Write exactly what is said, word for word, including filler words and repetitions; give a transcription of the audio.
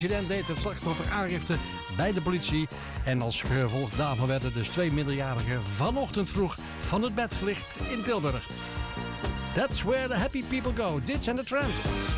incident deed het slachtoffer aangifte bij de politie. En als gevolg daarvan werden dus twee minderjarigen vanochtend vroeg van het bed gelicht in Tilburg. That's where the happy people go. Dit zijn de Tramps.